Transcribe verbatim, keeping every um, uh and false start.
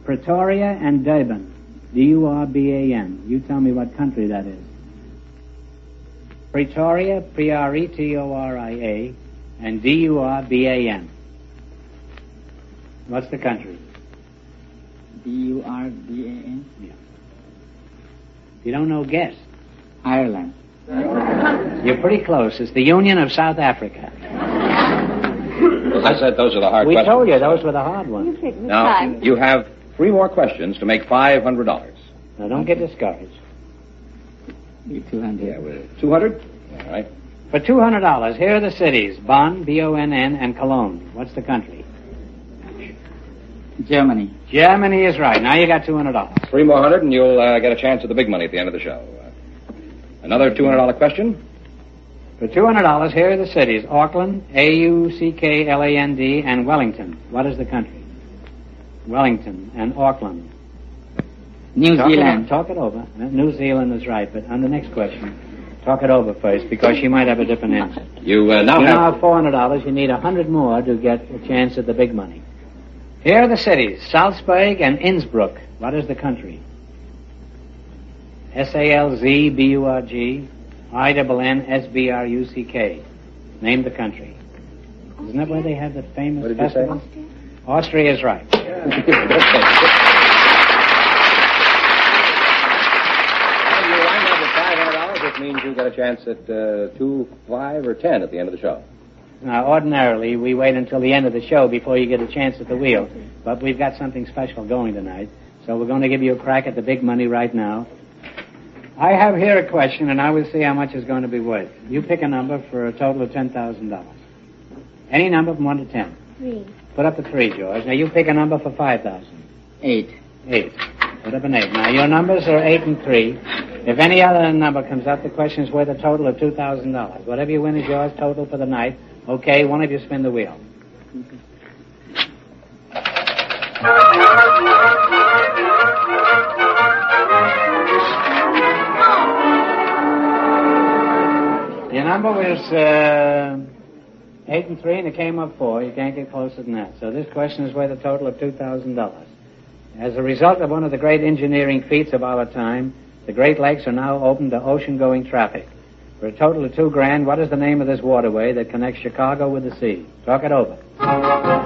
Pretoria and Durban. D U R B A N. You tell me what country that is. Pretoria, P R E T O R I A, and D U R B A N. What's the country? D U R B A N? Yeah. If you don't know, guess. Ireland. You're pretty close. It's the Union of South Africa. As I said, those are the hard we questions. We told you those were the hard ones. Now, time. You have three more questions to make five hundred dollars. Now, don't get discouraged. two hundred. Yeah, well, two hundred? All right. For two hundred dollars, here are the cities. Bonn, B O N N, and Cologne. What's the country? Germany. Germany is right. Now you got two hundred dollars. Three more hundred, and you'll uh, get a chance at the big money at the end of the show. Uh, another two hundred dollars question. For two hundred dollars, here are the cities. Auckland, A U C K L A N D, and Wellington. What is the country? Wellington and Auckland. New talk Zealand. It, talk it over. New Zealand is right, but on the next question, talk it over first, because she might have a different answer. You uh, now you have... now have four hundred dollars. You need one hundred more to get a chance at the big money. Here are the cities. Salzburg and Innsbruck. What is the country? S A L Z B U R G, I N N S B R U C K. Name the country. Isn't that where they have the famous what did festival? You say? Austria is right. Which means you get a chance at uh, two, five, or ten at the end of the show. Now, ordinarily, we wait until the end of the show before you get a chance at the wheel. But we've got something special going tonight, so we're going to give you a crack at the big money right now. I have here a question, and I will see how much it's going to be worth. You pick a number for a total of ten thousand dollars. Any number from one to ten. Three. Put up a three, George. Now, you pick a number for five thousand dollars. Eight. Eight. Put up an eight. Now, your numbers are eight and three. If any other number comes up, the question is worth a total of two thousand dollars. Whatever you win is yours, total for the night. Okay, one of you spin the wheel. Your number was uh, eight and three, and it came up four. You can't get closer than that. So this question is worth a total of two thousand dollars. As a result of one of the great engineering feats of our time, the Great Lakes are now open to ocean-going traffic. For a total of two grand, what is the name of this waterway that connects Chicago with the sea? Talk it over.